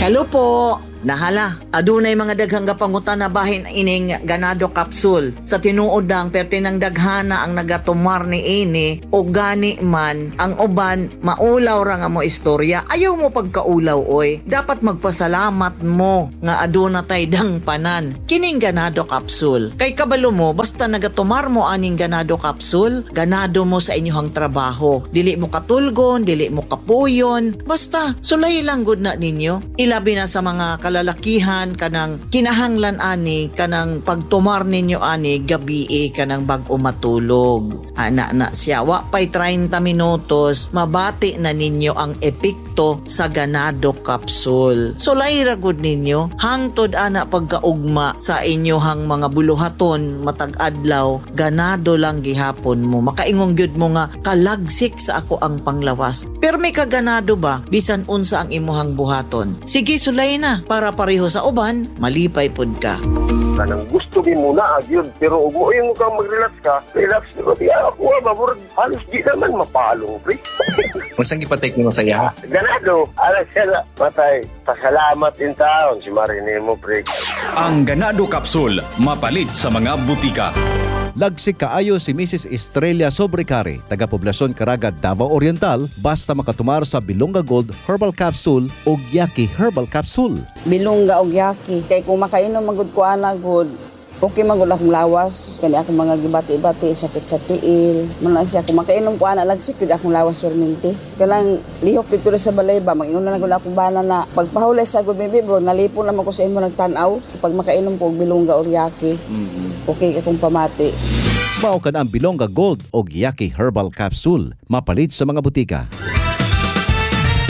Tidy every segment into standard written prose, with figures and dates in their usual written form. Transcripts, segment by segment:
Hello po. Nahala, adunay mga daghang gapangutan na bahin ining ganado capsule. Sa tinuod lang, pertinang daghana ang nagatumar ni ini o gani man, ang uban, maulaw ra nga mo istorya. Ayaw mo pagkaulaw, oy. Dapat magpasalamat mo nga aduna tay dang panan. Kining ganado capsule. Kay kabalo mo, basta nagatumar mo aning ganado capsule, ganado mo sa inyong trabaho. Dili mo katulgon, dili mo kapuyon. Basta, sulay lang good na ninyo. Ilabi na sa mga kalalakihan kanang kinahanglan ani kanang pagtumar ninyo ani gabi kanang bag-o matulog. Ana na siya wa pay 30 minutos mabati na ninyo ang epekto sa ganado capsule. So layra gud ninyo hangtod ana pagkaugma sa inyohang mga buluhaton matag adlaw ganado lang gihapon mo. Makaingong gyud mo nga kalagsik sa ako ang panglawas. Pero may kaganado ba bisan unsa ang imuhang buhaton? Sige sulay na para pareho sa uban, malipay pod ka. Kanang gusto din muna yun, pero ug mo yung kang mag-relax ka, relax ko diya ako mabur halos di naman mapalong pre. Unsang gipatek nimo sa iya? Ganado, ala sila patay. Pasalamat in taon si Marine mo pre. Ang ganado capsule mapalit sa mga butika. Lagsik kaayo si Mrs. Estrella Sobrecare, taga-poblasyon Caraga, Davao Oriental, basta makatumar sa Bilonga Gold Herbal Capsule o Yaki Herbal Capsule. Bilonga o Yaki, kay kung makainom magud ko ana good, okay magud akong lawas, kani akong mga gibati-bati, sakit sa tiil. Muna siya kung makainom ko ana lagsik gud akong lawas perminti. Kanang lihok dito sa balay ba, mag-inom na gud akong bana na pagpahulay sa gud bibi bro, nalipon naman ko sa imo nagtan-aw pag makainom ko og Bilonga o Yaki. Okay akong pamati. Mao kan ang Bilonga Gold o Yaki Herbal Capsule, mapalit sa mga butika.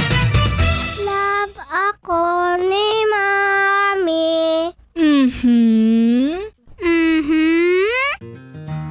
Love ako ni Mami.